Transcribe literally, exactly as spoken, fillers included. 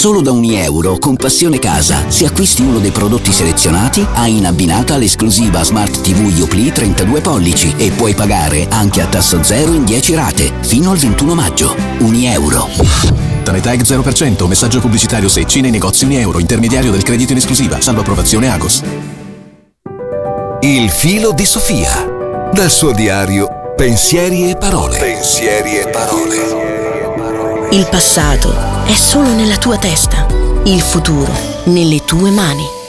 Solo da Unieuro, con Passione Casa, se acquisti uno dei prodotti selezionati, hai in abbinata l'esclusiva Smart ti vu Youpli trentadue pollici e puoi pagare anche a tasso zero in dieci rate, fino al ventuno maggio. Unieuro. Tanetag zero per cento, messaggio pubblicitario Secci nei negozi Unieuro, intermediario del credito in esclusiva, salvo approvazione Agos. Il filo di Sofia. Dal suo diario Pensieri e parole. Pensieri e parole. Il passato è solo nella tua testa, il futuro nelle tue mani.